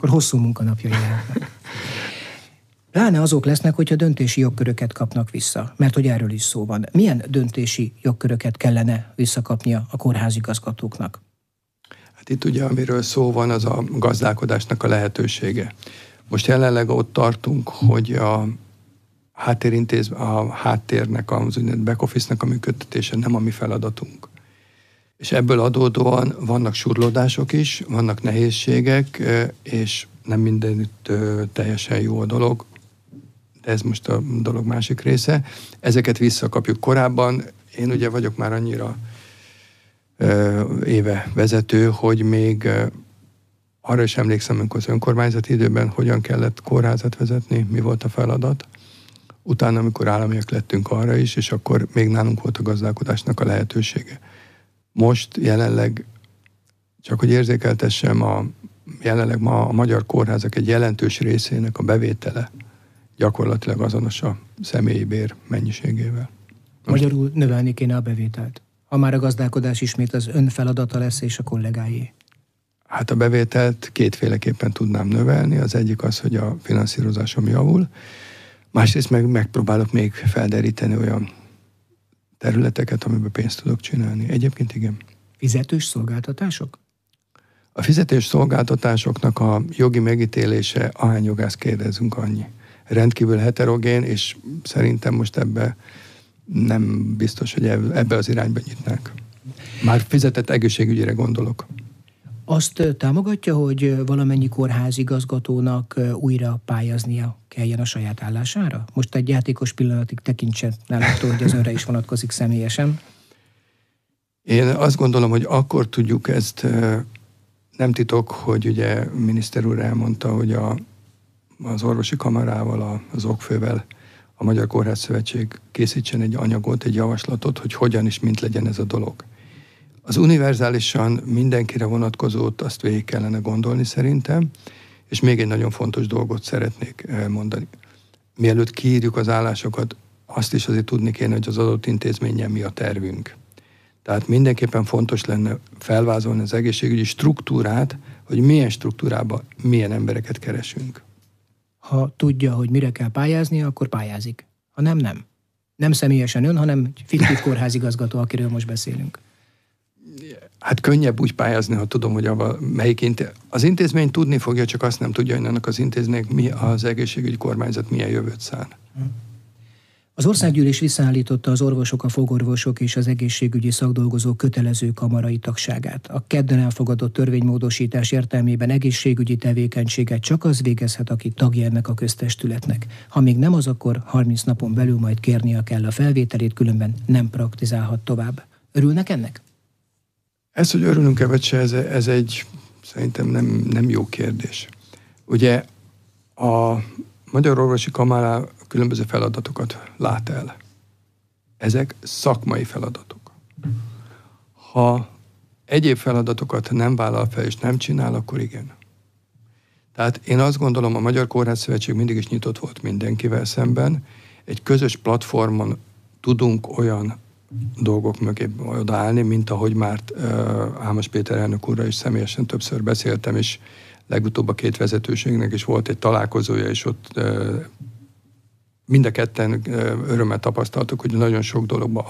Akkor hosszú munkanapjai lehetnek. Pláne azok lesznek, hogyha döntési jogköröket kapnak vissza, mert hogy erről is szó van. Milyen döntési jogköröket kellene visszakapnia a kórházigazgatóknak? Hát itt ugye, amiről szó van, az a gazdálkodásnak a lehetősége. Most jelenleg ott tartunk, hogy a háttérnek, az úgynevezett back office-nak a működtetése nem a mi feladatunk. És ebből adódóan vannak surlódások is, vannak nehézségek, és nem mindenütt teljesen jó a dolog, de ez most a dolog másik része. Ezeket visszakapjuk. Korábban én ugye vagyok már annyira éve vezető, hogy még arra is emlékszem, amikor az önkormányzati időben hogyan kellett kórházat vezetni, mi volt a feladat. Utána, amikor államiak lettünk arra is, és akkor még nálunk volt a gazdálkodásnak a lehetősége. Most jelenleg, csak hogy érzékeltessem, jelenleg ma a magyar kórházak egy jelentős részének a bevétele gyakorlatilag azonos a személyi bér mennyiségével. Magyarul növelni kéne a bevételt. Ha már a gazdálkodás ismét az ön feladata lesz és a kollégáé. Hát a bevételt kétféleképpen tudnám növelni. Az egyik az, hogy a finanszírozásom javul. Másrészt megpróbálok még felderíteni olyan területeket, amiben pénzt tudok csinálni. Egyébként igen. Fizetős szolgáltatások? A fizetős szolgáltatásoknak a jogi megítélése, ahány jogász kérdezünk, annyi. Rendkívül heterogén, és szerintem most ebbe nem biztos, hogy ebbe az irányba nyitnák. Már fizetett egészségügyire gondolok. Azt támogatja, hogy valamennyi kórházigazgatónak újra pályáznia kelljen a saját állására? Most egy játékos pillanatig tekintsen nálattól, hogy az önre is vonatkozik személyesen. Én azt gondolom, hogy akkor tudjuk ezt, nem titok, hogy ugye miniszter úr elmondta, hogy az orvosi kamarával, az okfővel a Magyar Kórház Szövetség készítsen egy anyagot, egy javaslatot, hogy hogyan és mint legyen ez a dolog. Az univerzálisan mindenkire vonatkozót azt végig kellene gondolni szerintem, és még egy nagyon fontos dolgot szeretnék mondani. Mielőtt kiírjuk az állásokat, azt is azért tudni kéne, hogy az adott intézménnyel mi a tervünk. Tehát mindenképpen fontos lenne felvázolni az egészségügyi struktúrát, hogy milyen struktúrában milyen embereket keresünk. Ha tudja, hogy mire kell pályázni, akkor pályázik. Ha nem, nem. Nem személyesen ön, hanem egy fiktív kórházigazgató, akiről most beszélünk. Hát könnyebb úgy pályázni, ha tudom, hogy az intézmény tudni fogja, csak azt nem tudja, hogy annak az intézménynek mi az egészségügyi kormányzat milyen jövőt szán. Az országgyűlés visszaállította az orvosok, a fogorvosok és az egészségügyi szakdolgozók kötelező kamarai tagságát. A kedden elfogadott törvénymódosítás értelmében egészségügyi tevékenységet csak az végezhet, aki tagja ennek a köztestületnek. Ha még nem az, akkor 30 napon belül majd kérnie kell a felvételét, különben nem praktizálhat tovább. Örülnek ennek? Ez, hogy örülünk-e vagy se, ez egy szerintem nem jó kérdés. Ugye a Magyar Orvosi Kamara különböző feladatokat lát el. Ezek szakmai feladatok. Ha egyéb feladatokat nem vállal fel és nem csinál, akkor igen. Tehát én azt gondolom, a Magyar Kórház Szövetség mindig is nyitott volt mindenkivel szemben. Egy közös platformon tudunk olyan dolgok mögé odaállni, mint ahogy már Ámos Péter elnök úrral is személyesen többször beszéltem, és legutóbb a két vezetőségnek is volt egy találkozója, és ott mind a ketten örömmel tapasztaltuk, hogy nagyon sok dologban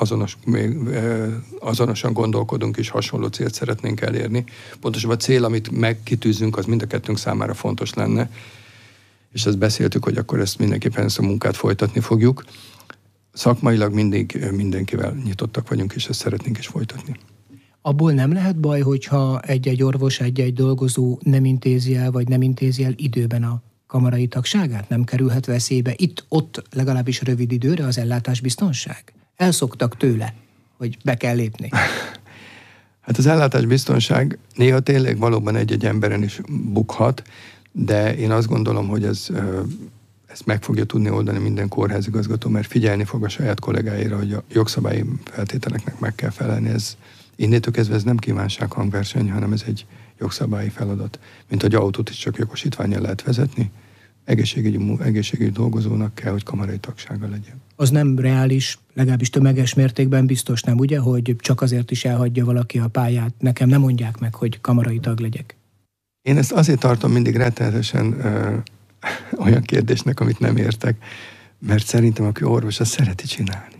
azonosan gondolkodunk, és hasonló célt szeretnénk elérni. Pontosabban a cél, amit megkitűzünk, az mind a kettőnk számára fontos lenne, és ezt beszéltük, hogy akkor ezt a munkát folytatni fogjuk. Szakmailag mindig mindenkivel nyitottak vagyunk, és ezt szeretnénk is folytatni. Abból nem lehet baj, hogyha egy-egy orvos, egy-egy dolgozó nem intézi el, vagy nem intézi el időben a kamarai tagságát? Nem kerülhet veszélybe itt-ott legalábbis rövid időre az ellátásbiztonság? Elszoktak tőle, hogy be kell lépni. Hát az ellátásbiztonság néha tényleg valóban egy-egy emberen is bukhat, de én azt gondolom, hogy ezt meg fogja tudni oldani minden kórházigazgató, mert figyelni fog a saját kollégáira, hogy a jogszabályi feltételeknek meg kell felelni. Innétől kezdve ez nem kívánsághangverseny, hanem ez egy jogszabályi feladat. Mint hogy autót is csak jogosítvánnyal lehet vezetni, egészségügyi dolgozónak kell, hogy kamarai tagsága legyen. Az nem reális, legalábbis tömeges mértékben biztos nem, ugye, hogy csak azért is elhagyja valaki a pályát. Nekem nem mondják meg, hogy kamarai tag legyek. Én ezt azért tartom mindig rettenetesen olyan kérdésnek, amit nem értek, mert szerintem aki orvos, azt szereti csinálni.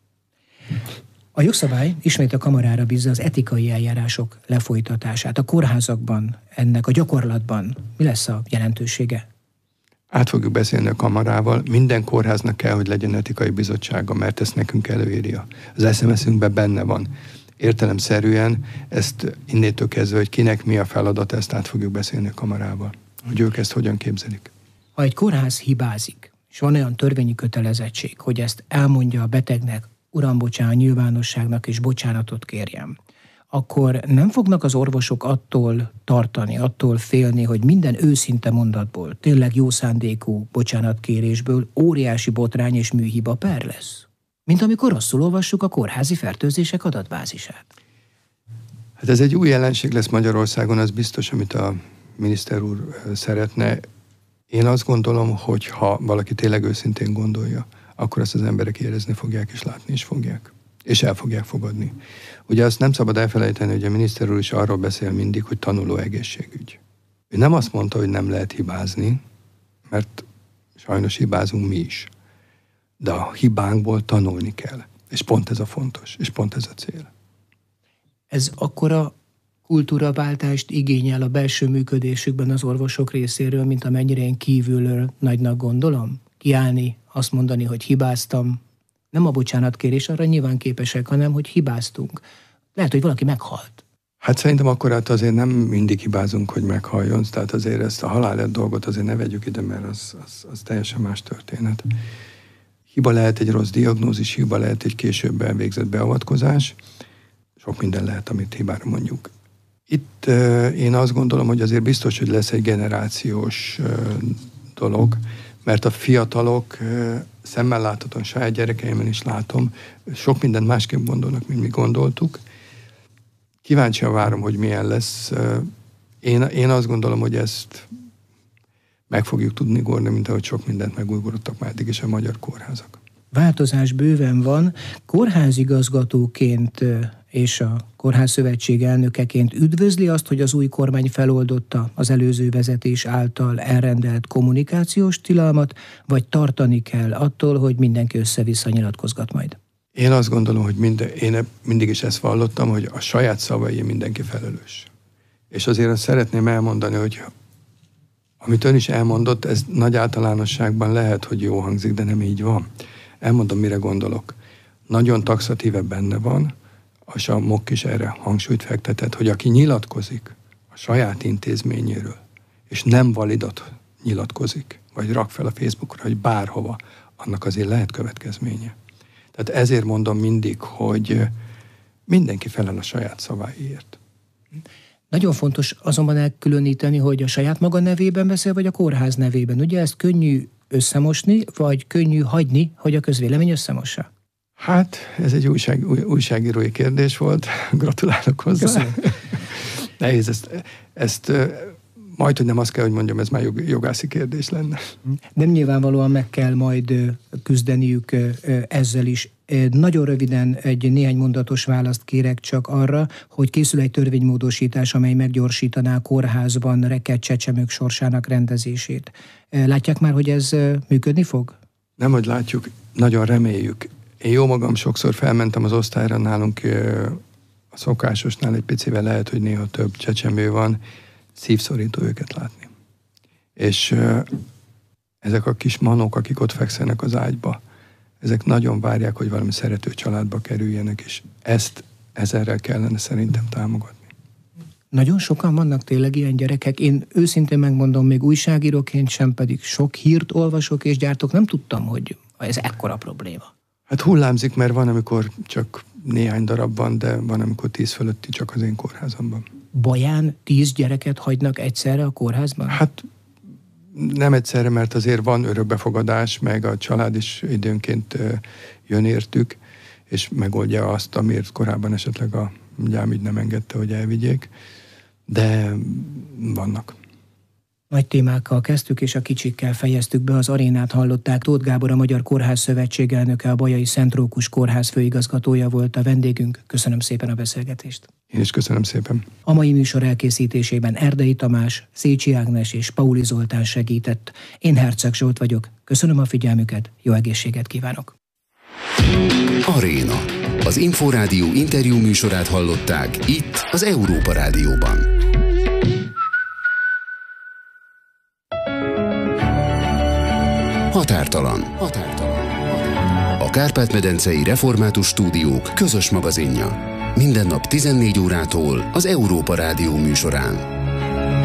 A jogszabály ismét a kamarára bízza az etikai eljárások lefolytatását. A kórházakban, ennek a gyakorlatban mi lesz a jelentősége? Át fogjuk beszélni a kamarával. Minden kórháznak kell, hogy legyen etikai bizottsága, mert ezt nekünk előírja. Az SMS-ünkben benne van. Értelemszerűen ezt innétől kezdve, hogy kinek mi a feladat, ezt át fogjuk beszélni a kamarával. Hogy ők ezt hogyan képzelik. Ha egy kórház hibázik, és van olyan törvényi kötelezettség, hogy ezt elmondja a betegnek, uram, bocsánat, nyilvánosságnak és bocsánatot kérjem, akkor nem fognak az orvosok attól tartani, attól félni, hogy minden őszinte mondatból, tényleg jó szándékú bocsánatkérésből óriási botrány és műhiba per lesz? Mint amikor rosszul olvassuk a kórházi fertőzések adatbázisát. Hát ez egy új jelenség lesz Magyarországon, az biztos, amit a miniszter úr szeretne. Én azt gondolom, hogy ha valaki tényleg őszintén gondolja, akkor ezt az emberek érezni fogják, és látni is fogják. És el fogják fogadni. Ugye azt nem szabad elfelejteni, hogy a miniszter úr is arról beszél mindig, hogy tanuló egészségügy. Ő nem azt mondta, hogy nem lehet hibázni, mert sajnos hibázunk mi is. De a hibánkból tanulni kell. És pont ez a fontos, és pont ez a cél. Ez akkora kultúraváltást igényel a belső működésükben az orvosok részéről, mint amennyire én kívülről nagynak gondolom? Kiállni, azt mondani, hogy hibáztam. Nem a bocsánatkérés, arra nyilván képesek, hanem hogy hibáztunk. Lehet, hogy valaki meghalt. Hát szerintem akkor azért nem mindig hibázunk, hogy meghalljon. Tehát azért ezt a halálet dolgot azért ne vegyük ide, mert az teljesen más történet. Hiba lehet egy rossz diagnózis, hiba lehet egy később elvégzett beavatkozás. Sok minden lehet, amit hibára mondjuk. Itt én azt gondolom, hogy azért biztos, hogy lesz egy generációs dolog, mert a fiatalok szemmel láthatóan saját gyerekeimben is látom, sok mindent másképp gondolnak, mint mi gondoltuk. Kíváncsian várom, hogy milyen lesz. Én azt gondolom, hogy ezt meg fogjuk tudni górni, mint ahogy sok mindent megújulottak már eddig is a magyar kórházak. Változás bőven van. Kórházigazgatóként és a Kórházszövetség elnökeként üdvözli azt, hogy az új kormány feloldotta az előző vezetés által elrendelt kommunikációs tilalmat, vagy tartani kell attól, hogy mindenki össze-vissza nyilatkozgat majd? Én azt gondolom, hogy én mindig is ezt vallottam, hogy a saját szavai mindenki felelős. És azért azt szeretném elmondani, hogy amit ön is elmondott, ez nagy általánosságban lehet, hogy jó hangzik, de nem így van. Elmondom, mire gondolok. Nagyon taxatíve benne van, és a MOK is erre hangsúlyt fektetett, hogy aki nyilatkozik a saját intézményéről, és nem validat nyilatkozik, vagy rak fel a Facebookra, vagy bárhova, annak azért lehet következménye. Tehát ezért mondom mindig, hogy mindenki felel a saját szaváiért. Nagyon fontos azonban elkülöníteni, hogy a saját maga nevében beszél, vagy a kórház nevében. Ugye ezt könnyű összemosni, vagy könnyű hagyni, hogy a közvélemény összemossa? Hát, ez egy újságírói kérdés volt. Gratulálok hozzá. Köszönöm. Nehéz ezt majd, hogy nem azt kell, hogy mondjam, ez már jogászi kérdés lenne. Nem nyilvánvalóan meg kell majd küzdeniük ezzel is. Nagyon röviden egy néhány mondatos választ kérek csak arra, hogy készül egy törvénymódosítás, amely meggyorsítaná a kórházban rekedt csecsemők sorsának rendezését. Látják már, hogy ez működni fog? Nem, hogy látjuk, nagyon reméljük. Én jó magam sokszor felmentem az osztályra, nálunk a szokásosnál egy picivel lehet, hogy néha több csecsemő van, szívszorító őket látni. És ezek a kis manók, akik ott fekszenek az ágyba, ezek nagyon várják, hogy valami szerető családba kerüljenek, és ezt ezerrel kellene szerintem támogatni. Nagyon sokan vannak tényleg ilyen gyerekek. Én őszintén megmondom, még újságíróként sem, pedig sok hírt olvasok és gyártok, nem tudtam, hogy ez ekkora probléma. Hát hullámzik, mert van, amikor csak néhány darab van, de van, amikor 10 fölötti csak az én kórházamban. Baján 10 gyereket hagynak egyszerre a kórházban? Hát nem egyszerre, mert azért van örökbefogadás, meg a család is időnként jön értük, és megoldja azt, amiért korábban esetleg a gyámügy nem engedte, hogy elvigyék, de vannak. Nagy témákkal kezdtük, és a kicsikkel fejeztük be. Az arénát hallották. Tóth Gábor, a Magyar Kórház Szövetség elnöke, a Bajai Szent Rókus Kórház főigazgatója volt a vendégünk. Köszönöm szépen a beszélgetést. Én is köszönöm szépen. A mai műsor elkészítésében Erdei Tamás, Szécsi Ágnes és Pauli Zoltán segített. Én Herceg Zsolt vagyok. Köszönöm a figyelmüket, jó egészséget kívánok. Aréna. Az Inforádió interjú műsorát hallották itt az Európa Rádióban. Határtalan. A Kárpát-medencei Református Stúdiók közös magazinja. Minden nap 14 órától az Európa Rádió műsorán.